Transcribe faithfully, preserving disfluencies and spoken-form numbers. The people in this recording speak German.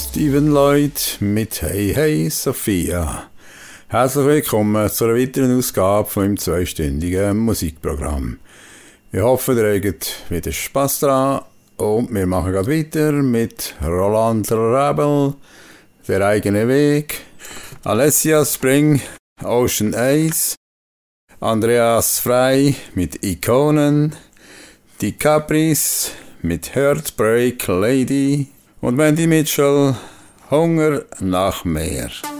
Stephen Lloyd mit Hey Hey Sophia. Herzlich willkommen zu einer weiteren Ausgabe von meinem zweistündigen Musikprogramm. Ich hoffe, ihr habt wieder Spass daran und wir machen gerade weiter mit Roland Rebel, Der eigene Weg, Alessia Spring, Ocean Ace, Andreas Frey mit Ikonen, Die Capris mit Heartbreak Lady und Wendy Mitchell, Hunger nach mehr.